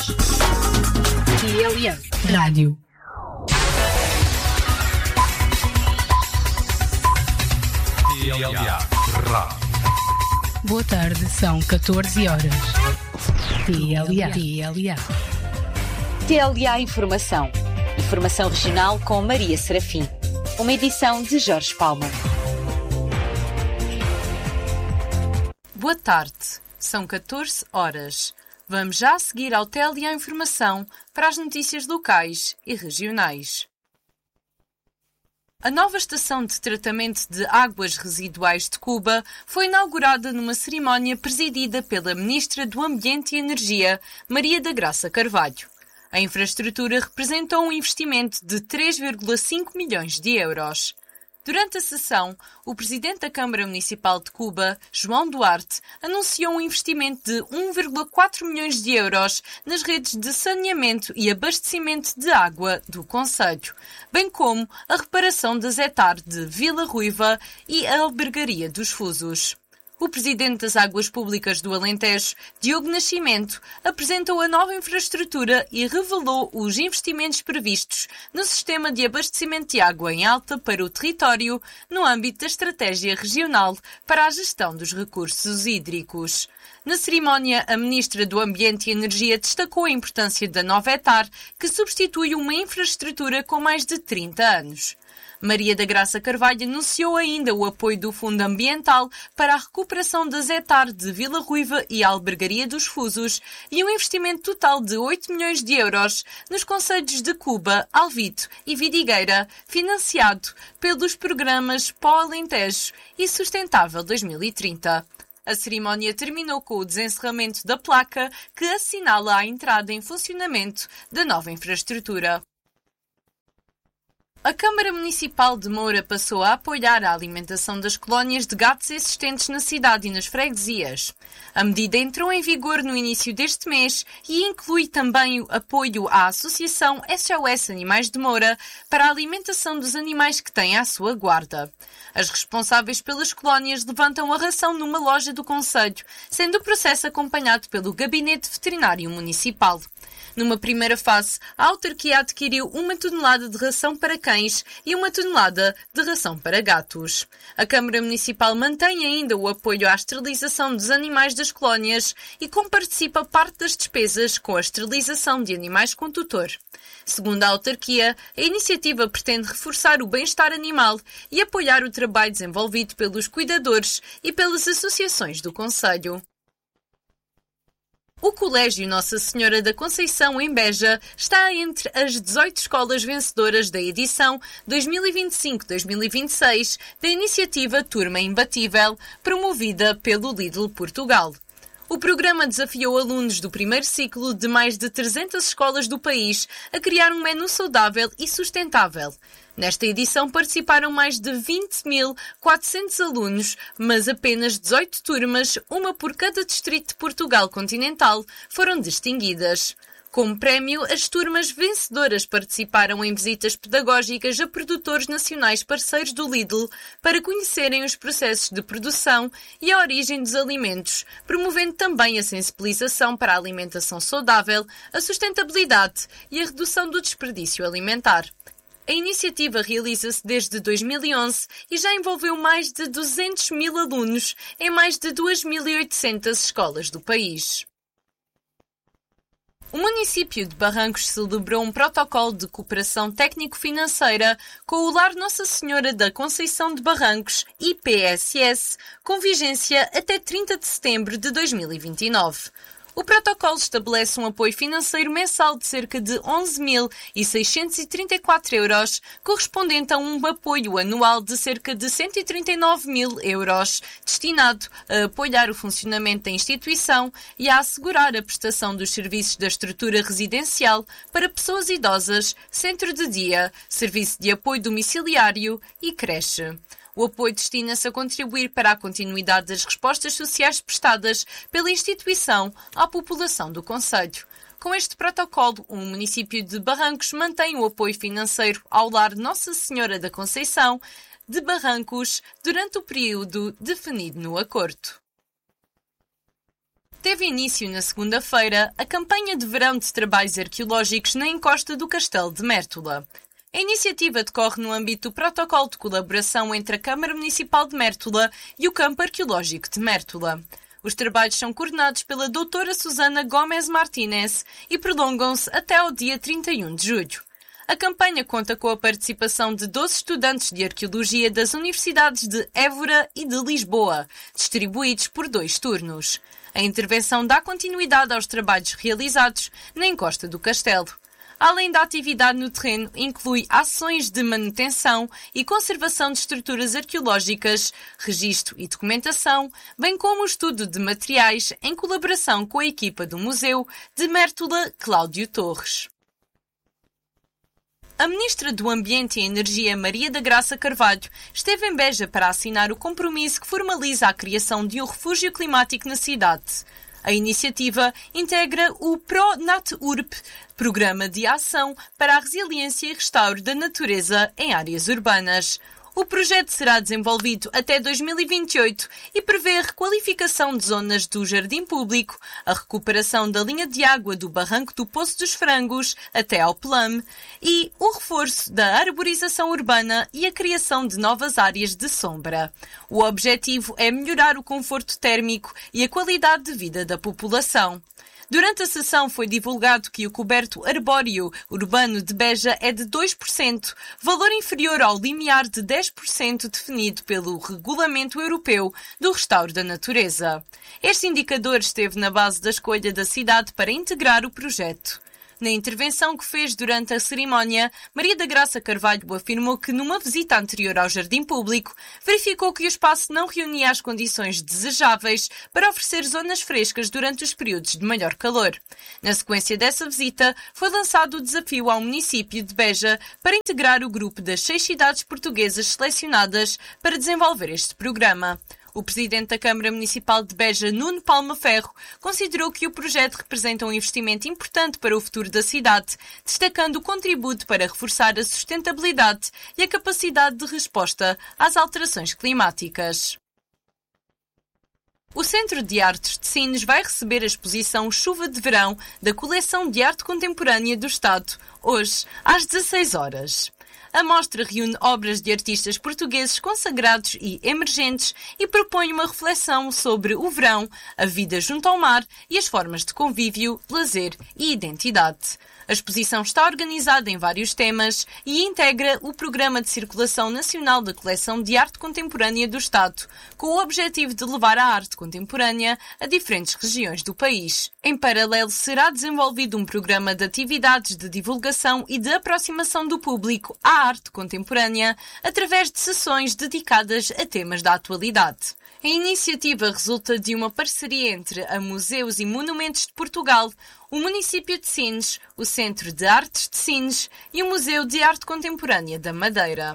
TLA Rádio. TLA Rádio. Boa tarde, são 14 horas. TLA. TLA Informação. Informação regional com Maria Serafim. Uma edição de Jorge Palma. Boa tarde, são 14 horas. Vamos já seguir ao TLA Informação para as notícias locais e regionais. A nova estação de tratamento de águas residuais de Cuba foi inaugurada numa cerimónia presidida pela Ministra do Ambiente e Energia, Maria da Graça Carvalho. A infraestrutura representou um investimento de 3,5 milhões de euros. Durante a sessão, o presidente da Câmara Municipal de Cuba, João Duarte, anunciou um investimento de 1,4 milhões de euros nas redes de saneamento e abastecimento de água do concelho, bem como a reparação da ZETAR de Vila Ruiva e a albergaria dos Fusos. O presidente das Águas Públicas do Alentejo, Diogo Nascimento, apresentou a nova infraestrutura e revelou os investimentos previstos no sistema de abastecimento de água em alta para o território no âmbito da Estratégia Regional para a Gestão dos Recursos Hídricos. Na cerimónia, a Ministra do Ambiente e Energia destacou a importância da nova ETAR, que substitui uma infraestrutura com mais de 30 anos. Maria da Graça Carvalho anunciou ainda o apoio do Fundo Ambiental para a recuperação da ZETAR de Vila Ruiva e a albergaria dos Fusos e um investimento total de 8 milhões de euros nos concelhos de Cuba, Alvito e Vidigueira, financiado pelos programas Pó-Alentejo e Sustentável 2030. A cerimónia terminou com o desencerramento da placa que assinala a entrada em funcionamento da nova infraestrutura. A Câmara Municipal de Moura passou a apoiar a alimentação das colónias de gatos existentes na cidade e nas freguesias. A medida entrou em vigor no início deste mês e inclui também o apoio à Associação SOS Animais de Moura para a alimentação dos animais que têm à sua guarda. As responsáveis pelas colónias levantam a ração numa loja do concelho, sendo o processo acompanhado pelo Gabinete Veterinário Municipal. Numa primeira fase, a autarquia adquiriu 1 tonelada de ração para cães e 1 tonelada de ração para gatos. A Câmara Municipal mantém ainda o apoio à esterilização dos animais das colónias e comparticipa parte das despesas com a esterilização de animais com tutor. Segundo a autarquia, a iniciativa pretende reforçar o bem-estar animal e apoiar o trabalho desenvolvido pelos cuidadores e pelas associações do concelho. O Colégio Nossa Senhora da Conceição, em Beja, está entre as 18 escolas vencedoras da edição 2025-2026 da iniciativa Turma Imbatível, promovida pelo Lidl Portugal. O programa desafiou alunos do primeiro ciclo de mais de 300 escolas do país a criar um menu saudável e sustentável. Nesta edição participaram mais de 20.400 alunos, mas apenas 18 turmas, uma por cada distrito de Portugal continental, foram distinguidas. Como prémio, as turmas vencedoras participaram em visitas pedagógicas a produtores nacionais parceiros do Lidl para conhecerem os processos de produção e a origem dos alimentos, promovendo também a sensibilização para a alimentação saudável, a sustentabilidade e a redução do desperdício alimentar. A iniciativa realiza-se desde 2011 e já envolveu mais de 200.000 alunos em mais de 2.800 escolas do país. O município de Barrancos celebrou um protocolo de cooperação técnico-financeira com o Lar Nossa Senhora da Conceição de Barrancos, IPSS, com vigência até 30 de setembro de 2029. O protocolo estabelece um apoio financeiro mensal de cerca de 11.634 euros, correspondente a um apoio anual de cerca de 139.000 euros, destinado a apoiar o funcionamento da instituição e a assegurar a prestação dos serviços da estrutura residencial para pessoas idosas, centro de dia, serviço de apoio domiciliário e creche. O apoio destina-se a contribuir para a continuidade das respostas sociais prestadas pela instituição à população do concelho. Com este protocolo, o município de Barrancos mantém o apoio financeiro ao Lar Nossa Senhora da Conceição de Barrancos durante o período definido no acordo. Teve início na segunda-feira a campanha de verão de trabalhos arqueológicos na encosta do Castelo de Mértola. A iniciativa decorre no âmbito do protocolo de colaboração entre a Câmara Municipal de Mértola e o Campo Arqueológico de Mértola. Os trabalhos são coordenados pela doutora Susana Gomes Martínez e prolongam-se até ao dia 31 de julho. A campanha conta com a participação de 12 estudantes de arqueologia das universidades de Évora e de Lisboa, distribuídos por 2 turnos. A intervenção dá continuidade aos trabalhos realizados na encosta do castelo. Além da atividade no terreno, inclui ações de manutenção e conservação de estruturas arqueológicas, registro e documentação, bem como o estudo de materiais em colaboração com a equipa do Museu de Mértola, Cláudio Torres. A Ministra do Ambiente e Energia, Maria da Graça Carvalho, esteve em Beja para assinar o compromisso que formaliza a criação de um refúgio climático na cidade. A iniciativa integra o ProNatUrb, Programa de Ação para a Resiliência e Restauro da Natureza em Áreas Urbanas. O projeto será desenvolvido até 2028 e prevê a requalificação de zonas do jardim público, a recuperação da linha de água do barranco do Poço dos Frangos até ao Pelame e o reforço da arborização urbana e a criação de novas áreas de sombra. O objetivo é melhorar o conforto térmico e a qualidade de vida da população. Durante a sessão foi divulgado que o coberto arbóreo urbano de Beja é de 2%, valor inferior ao limiar de 10% definido pelo Regulamento Europeu do Restauro da Natureza. Este indicador esteve na base da escolha da cidade para integrar o projeto. Na intervenção que fez durante a cerimónia, Maria da Graça Carvalho afirmou que, numa visita anterior ao jardim público, verificou que o espaço não reunia as condições desejáveis para oferecer zonas frescas durante os períodos de maior calor. Na sequência dessa visita, foi lançado o desafio ao município de Beja para integrar o grupo das 6 cidades portuguesas selecionadas para desenvolver este programa. O presidente da Câmara Municipal de Beja, Nuno Palma Ferro, considerou que o projeto representa um investimento importante para o futuro da cidade, destacando o contributo para reforçar a sustentabilidade e a capacidade de resposta às alterações climáticas. O Centro de Artes de Sines vai receber a exposição Chuva de Verão da Coleção de Arte Contemporânea do Estado, hoje, às 16 horas. A mostra reúne obras de artistas portugueses consagrados e emergentes e propõe uma reflexão sobre o verão, a vida junto ao mar e as formas de convívio, lazer e identidade. A exposição está organizada em vários temas e integra o Programa de Circulação Nacional da Coleção de Arte Contemporânea do Estado, com o objetivo de levar a arte contemporânea a diferentes regiões do país. Em paralelo, será desenvolvido um programa de atividades de divulgação e de aproximação do público à arte contemporânea através de sessões dedicadas a temas da atualidade. A iniciativa resulta de uma parceria entre a Museus e Monumentos de Portugal, o município de Sines, o Centro de Artes de Sines e o Museu de Arte Contemporânea da Madeira.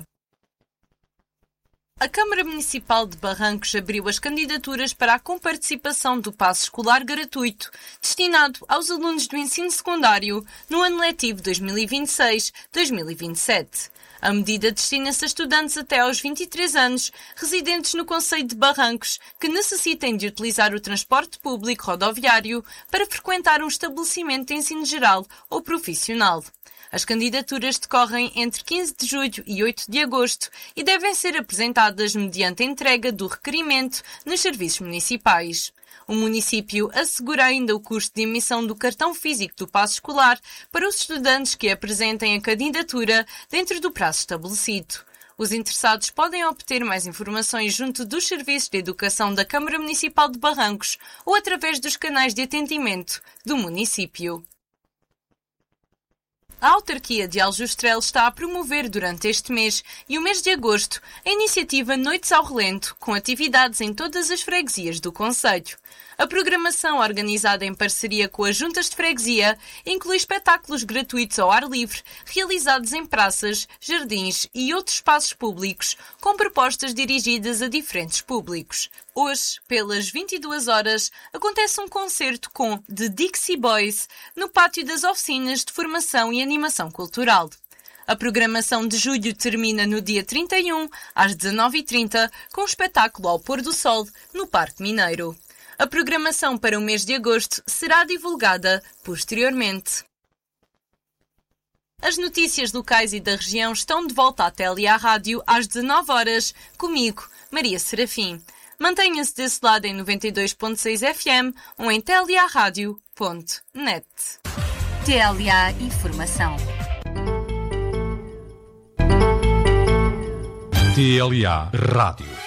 A Câmara Municipal de Barrancos abriu as candidaturas para a comparticipação do passe escolar gratuito destinado aos alunos do ensino secundário no ano letivo 2026-2027. A medida destina-se a estudantes até aos 23 anos, residentes no concelho de Barrancos, que necessitem de utilizar o transporte público rodoviário para frequentar um estabelecimento de ensino geral ou profissional. As candidaturas decorrem entre 15 de julho e 8 de agosto e devem ser apresentadas mediante a entrega do requerimento nos serviços municipais. O município assegura ainda o custo de emissão do cartão físico do passe escolar para os estudantes que apresentem a candidatura dentro do prazo estabelecido. Os interessados podem obter mais informações junto dos serviços de educação da Câmara Municipal de Barrancos ou através dos canais de atendimento do município. A autarquia de Aljustrel está a promover durante este mês e o mês de agosto a iniciativa Noites ao Relento, com atividades em todas as freguesias do concelho. A programação, organizada em parceria com as juntas de freguesia, inclui espetáculos gratuitos ao ar livre, realizados em praças, jardins e outros espaços públicos, com propostas dirigidas a diferentes públicos. Hoje, pelas 22 horas, acontece um concerto com The Dixie Boys no Pátio das Oficinas de Formação e Animação Cultural. A programação de julho termina no dia 31, às 19h30, com um espetáculo ao pôr do sol, no Parque Mineiro. A programação para o mês de agosto será divulgada posteriormente. As notícias locais e da região estão de volta à TLA Rádio às 19 horas, comigo, Maria Serafim. Mantenha-se desse lado em 92.6 FM ou em tlearadio.net. TLA Informação. TLA Rádio.